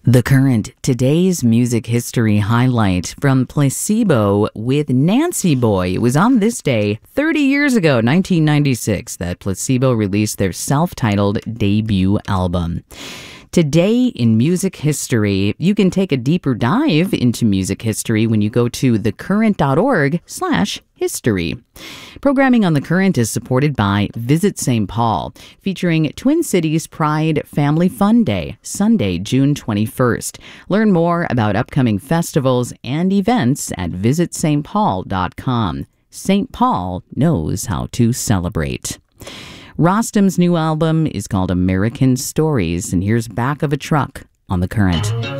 The Current, today's music history highlight from Placebo with Nancy Boy. It was on this day 30 years ago, 1996, that Placebo released their self-titled debut album. Today in music history, you can take a deeper dive into music history when you go to thecurrent.org/history. Programming on The Current is supported by Visit St. Paul, featuring Twin Cities Pride Family Fun Day, Sunday, June 21st. Learn more about upcoming festivals and events at visitstpaul.com. St. Paul knows how to celebrate. Rostam's new album is called American Stories, and here's Back of a Truck on The Current.